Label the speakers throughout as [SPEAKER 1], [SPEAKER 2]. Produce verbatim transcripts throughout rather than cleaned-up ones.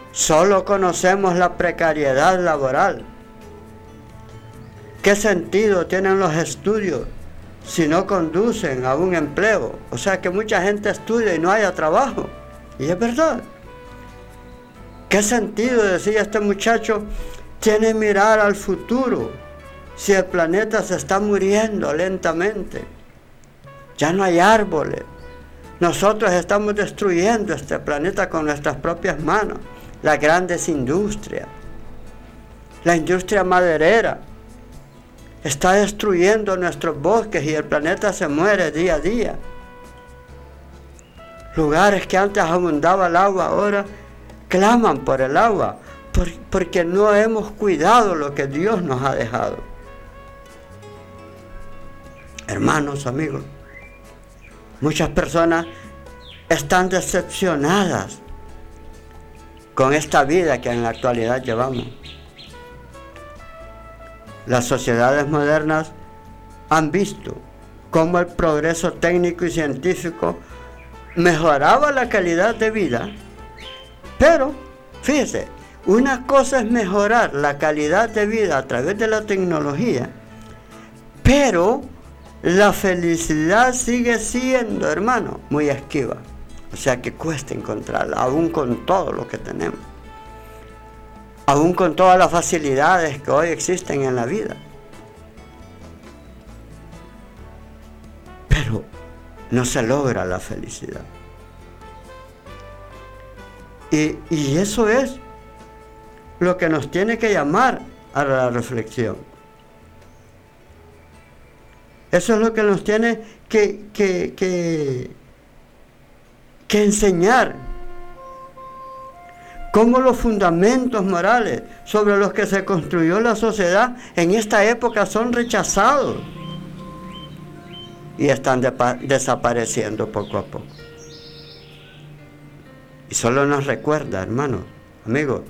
[SPEAKER 1] Solo conocemos la precariedad laboral. ¿Qué sentido tienen los estudios si no conducen a un empleo? O sea que mucha gente estudia y no haya trabajo. Y es verdad. ¿Qué sentido, decía este muchacho, tiene mirar al futuro si el planeta se está muriendo lentamente? Ya no hay árboles. Nosotros estamos destruyendo este planeta con nuestras propias manos. Las grandes industrias, la industria maderera, está destruyendo nuestros bosques y el planeta se muere día a día. Lugares que antes abundaba el agua ahora claman por el agua, por, porque no hemos cuidado lo que Dios nos ha dejado. Hermanos, amigos, muchas personas están decepcionadas con esta vida que en la actualidad llevamos. Las sociedades modernas han visto cómo el progreso técnico y científico mejoraba la calidad de vida, pero, fíjese, una cosa es mejorar la calidad de vida a través de la tecnología, pero la felicidad sigue siendo, hermano, muy esquiva. O sea que cuesta encontrarla, aún con todo lo que tenemos. Aún con todas las facilidades que hoy existen en la vida. Pero no se logra la felicidad. Y, y eso es lo que nos tiene que llamar a la reflexión. Eso es lo que nos tiene que, que, que, que enseñar. Cómo los fundamentos morales sobre los que se construyó la sociedad en esta época son rechazados y están de desapareciendo poco a poco. Y solo nos recuerda, hermanos, amigos,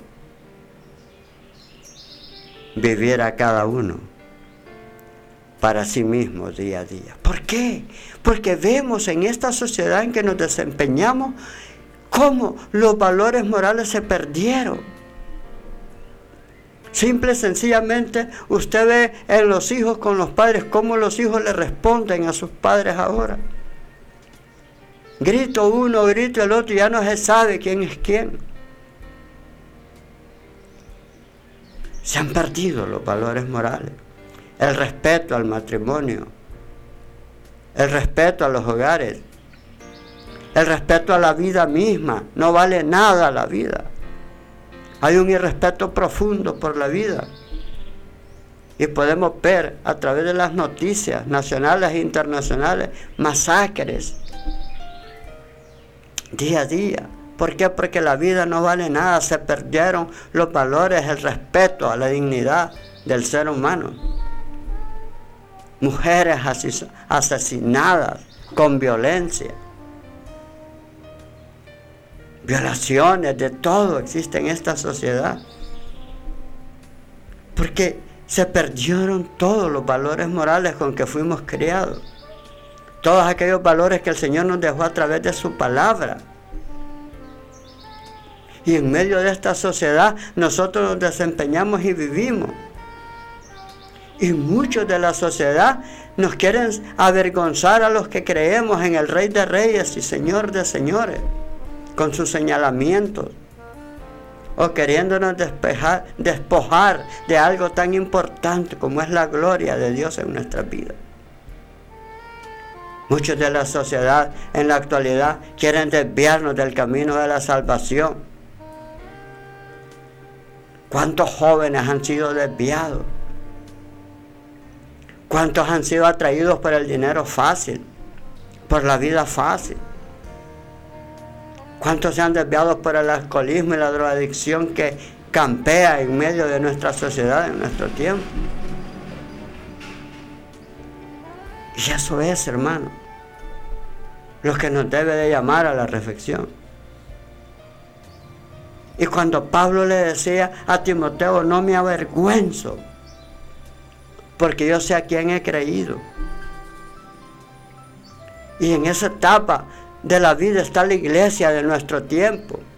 [SPEAKER 1] vivir a cada uno para sí mismo día a día. ¿Por qué? Porque vemos en esta sociedad en que nos desempeñamos cómo los valores morales se perdieron. Simple y sencillamente, usted ve en los hijos con los padres cómo los hijos le responden a sus padres ahora. Grito uno, grito el otro, ya no se sabe quién es quién. Se han perdido los valores morales. El respeto al matrimonio, el respeto a los hogares, el respeto a la vida misma. No vale nada la vida. Hay un irrespeto profundo por la vida. Y podemos ver a través de las noticias nacionales e internacionales masacres día a día. ¿Por qué? Porque la vida no vale nada. Se perdieron los valores, el respeto a la dignidad del ser humano. Mujeres asesinadas con violencia. Violaciones, de todo existe en esta sociedad. Porque se perdieron todos los valores morales con que fuimos criados. Todos aquellos valores que el Señor nos dejó a través de su palabra. Y en medio de esta sociedad nosotros nos desempeñamos y vivimos. Y muchos de la sociedad nos quieren avergonzar a los que creemos en el Rey de Reyes y Señor de Señores, con sus señalamientos, o queriéndonos despejar, despojar de algo tan importante como es la gloria de Dios en nuestras vidas. Muchos de la sociedad en la actualidad quieren desviarnos del camino de la salvación. ¿Cuántos jóvenes han sido desviados? ¿Cuántos han sido atraídos por el dinero fácil, por la vida fácil? ¿Cuántos se han desviado por el alcoholismo y la drogadicción que campea en medio de nuestra sociedad en nuestro tiempo? Y eso es, hermano, lo que nos debe de llamar a la reflexión. Y cuando Pablo le decía a Timoteo, no me avergüenzo, porque yo sé a quién he creído. Y en esa etapa de la vida está la iglesia de nuestro tiempo.